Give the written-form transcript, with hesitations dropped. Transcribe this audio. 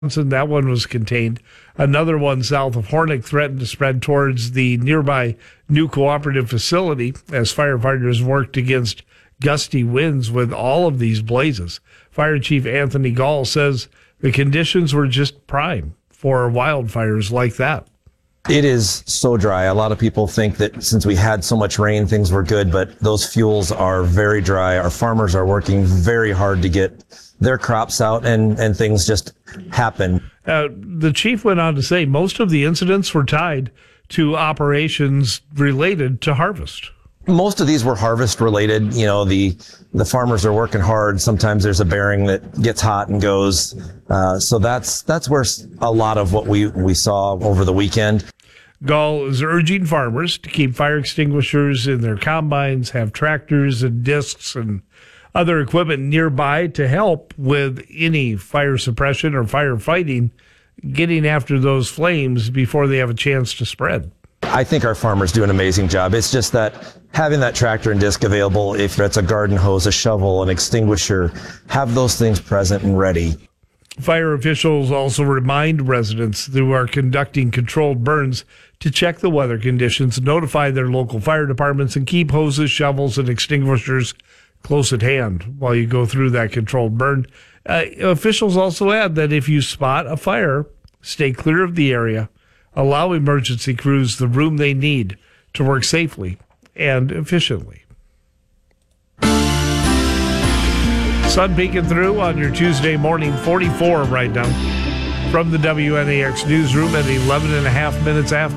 That one was contained. Another one south of Hornick threatened to spread towards the nearby new cooperative facility as firefighters worked against gusty winds with all of these blazes. Fire Chief Anthony Gall says the conditions were just prime for wildfires like that. It is so dry. A lot of people think that since we had so much rain, things were good, but those fuels are very dry. Our farmers are working very hard to get their crops out, and things just happen. The chief went on to say most of the incidents were tied to operations related to harvest. Most of these were harvest related. You know, the farmers are working hard. Sometimes there's a bearing that gets hot and goes. So that's where a lot of what we saw over the weekend. Gall is urging farmers to keep fire extinguishers in their combines, have tractors and discs and other equipment nearby to help with any fire suppression or firefighting, getting after those flames before they have a chance to spread. I think our farmers do an amazing job. It's just that having that tractor and disc available, if it's a garden hose, a shovel, an extinguisher, have those things present and ready. Fire officials also remind residents who are conducting controlled burns to check the weather conditions, notify their local fire departments, and keep hoses, shovels, and extinguishers close at hand while you go through that controlled burn. Officials also add that if you spot a fire, stay clear of the area, allow emergency crews the room they need to work safely and efficiently. Sun peeking through on your Tuesday morning, 44 right now. From the WNAX newsroom at 11 and a half minutes after.